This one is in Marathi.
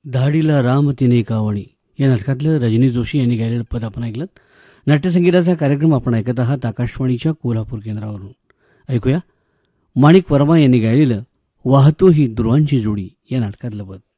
धाडीला राम तिने कावणी या नाटकातलं रजनी जोशी यांनी गायलेलं पद आपण ऐकलं. नाट्यसंगीताचा कार्यक्रम आपण ऐकत आहात आकाशवाणीच्या कोल्हापूर केंद्रावरून. ऐकूया माणिक वर्मा यांनी गायलेलं वाहतो ही ध्रुवांची जोडी या नाटकातलं पद.